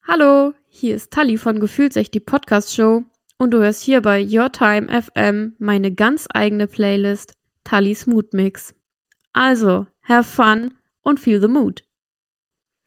Hallo, hier ist Tali von Gefühlsecht, die Podcast-Show und du hörst hier bei Your Time FM meine ganz eigene Playlist Tallis Mood Mix. Also, have fun und feel the mood.